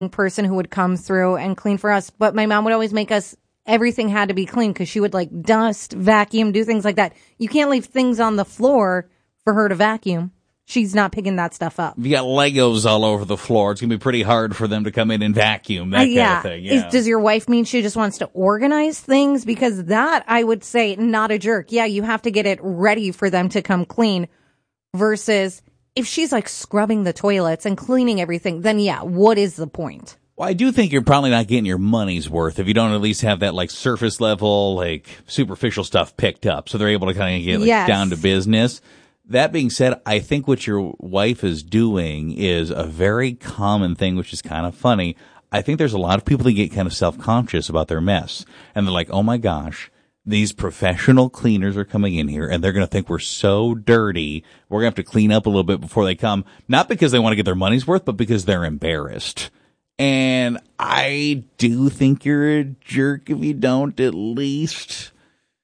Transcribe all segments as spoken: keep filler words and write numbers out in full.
person who would come through and clean for us. But my mom would always make us, everything had to be clean because she would like dust, vacuum, do things like that. You can't leave things on the floor for her to vacuum. She's not picking that stuff up. If you got Legos all over the floor, it's going to be pretty hard for them to come in and vacuum, that uh, yeah. kind of thing. Yeah. Is, does your wife mean she just wants to organize things? Because that, I would say, not a jerk. Yeah, you have to get it ready for them to come clean. Versus if she's like scrubbing the toilets and cleaning everything, then yeah, what is the point? Well, I do think you're probably not getting your money's worth if you don't at least have that like surface level, like superficial stuff picked up. So they're able to kind of get like, yes. down to business. That being said, I think what your wife is doing is a very common thing, which is kind of funny. I think there's a lot of people that get kind of self-conscious about their mess. And they're like, oh my gosh, these professional cleaners are coming in here and they're going to think we're so dirty. We're going to have to clean up a little bit before they come. Not because they want to get their money's worth, but because they're embarrassed. And I do think you're a jerk if you don't at least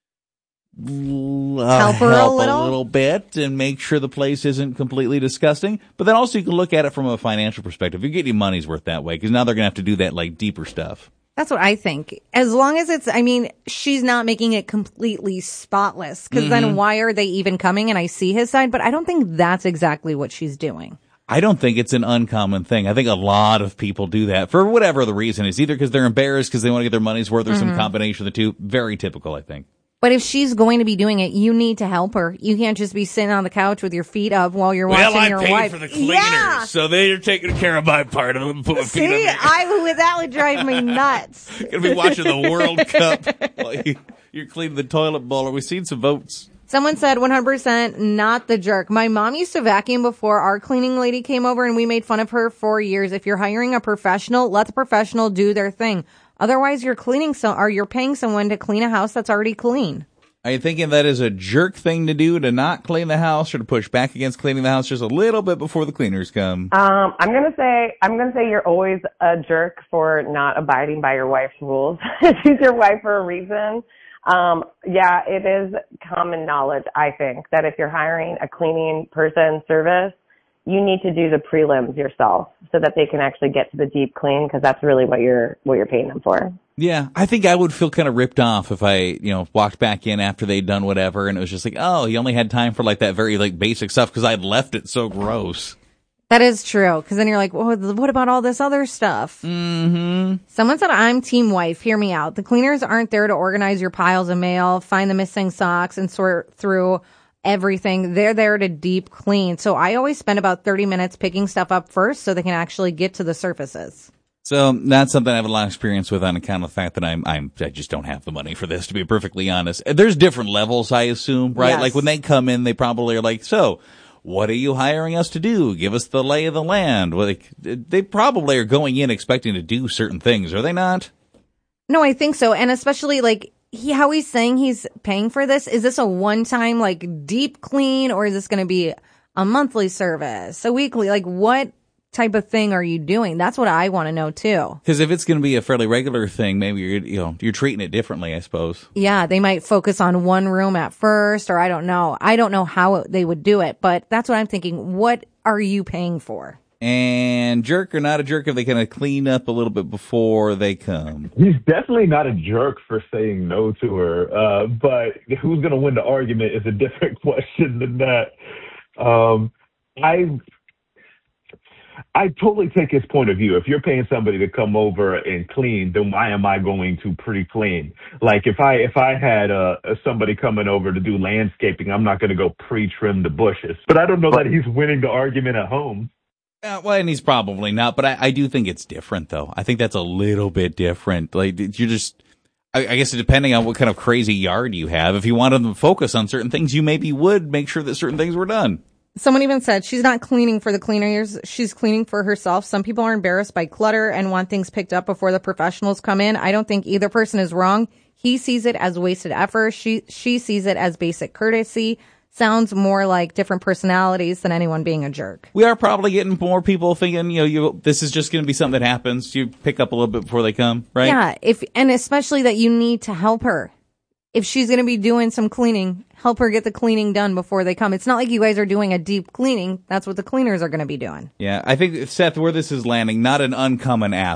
Uh, help her help a little? a little bit and make sure the place isn't completely disgusting. But then also you can look at it from a financial perspective. You get your money's worth that way because now they're going to have to do that like deeper stuff. That's what I think. As long as it's, I mean, she's not making it completely spotless because mm-hmm. then why are they even coming? And I see his side, but I don't think that's exactly what she's doing. I don't think it's an uncommon thing. I think a lot of people do that for whatever the reason is. Either because they're embarrassed because they want to get their money's worth or mm-hmm. some combination of the two. Very typical, I think. But if she's going to be doing it, you need to help her. You can't just be sitting on the couch with your feet up while you're well, watching I your paid wife. for the cleaners, yeah. so they're taking care of my part of them. Put my See, feet on there. I that would drive me nuts. Gonna be watching the World Cup while you, you're cleaning the toilet bowl. We've seen some votes. Someone said one hundred percent not the jerk. My mom used to vacuum before our cleaning lady came over, and we made fun of her for years. If you're hiring a professional, let the professional do their thing. Otherwise, you're cleaning so, or you're paying someone to clean a house that's already clean. Are you thinking that is a jerk thing to do, to not clean the house or to push back against cleaning the house just a little bit before the cleaners come? Um, I'm gonna say I'm gonna say you're always a jerk for not abiding by your wife's rules. She's your wife for a reason. Um, yeah, it is common knowledge, I think, that if you're hiring a cleaning person service, you need to do the prelims yourself so that they can actually get to the deep clean, because that's really what you're what you're paying them for. Yeah, I think I would feel kind of ripped off if I, you know, walked back in after they'd done whatever and it was just like, oh, you only had time for like that very like basic stuff because I'd left it so gross. That is true, because then you're like, well, what about all this other stuff? Mm-hmm. Someone said, I'm team wife. Hear me out. The cleaners aren't there to organize your piles of mail, find the missing socks, and sort through everything. They're there to deep clean. So I always spend about thirty minutes picking stuff up first so they can actually get to the surfaces. So that's something I have a lot of experience with on account of the fact that I'm, I'm, I just don't have the money for this, to be perfectly honest. There's different levels, I assume, right? Yes. Like when they come in, they probably are like, so what are you hiring us to do? Give us the lay of the land. Well, like, they probably are going in expecting to do certain things, are they not? No, I think so. And especially like he, how he's saying he's paying for this. Is this a one-time like deep clean, or is this going to be a monthly service, a weekly? Like what type of thing are you doing? That's what I want to know too. Because if it's going to be a fairly regular thing, maybe you're, you know, you're treating it differently, I suppose. Yeah, they might focus on one room at first, or I don't know. I don't know how they would do it, but that's what I'm thinking. What are you paying for? And jerk or not a jerk if they kind of clean up a little bit before they come? He's definitely not a jerk for saying no to her, uh, but who's going to win the argument is a different question than that. Um, I... I totally take his point of view. If you're paying somebody to come over and clean, then why am I going to pre-clean? Like if I if I had uh, somebody coming over to do landscaping, I'm not going to go pre-trim the bushes. But I don't know that he's winning the argument at home. Uh, well, and he's probably not. But I, I do think it's different, though. I think that's a little bit different. Like you're just, I, I guess, depending on what kind of crazy yard you have. If you wanted them to focus on certain things, you maybe would make sure that certain things were done. Someone even said she's not cleaning for the cleaners. She's cleaning for herself. Some people are embarrassed by clutter and want things picked up before the professionals come in. I don't think either person is wrong. He sees it as wasted effort. She, she sees it as basic courtesy. Sounds more like different personalities than anyone being a jerk. We are probably getting more people thinking, you know, you, this is just going to be something that happens. You pick up a little bit before they come, right? Yeah. If, and especially that you need to help her. if she's going to be doing some cleaning, help her get the cleaning done before they come. It's not like you guys are doing a deep cleaning. That's what the cleaners are going to be doing. Yeah, I think, Seth, where this is landing, not an uncommon ask.